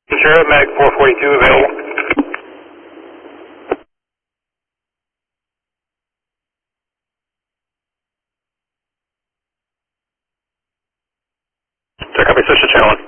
Sure, Mag 442 available. Copy, switch to channel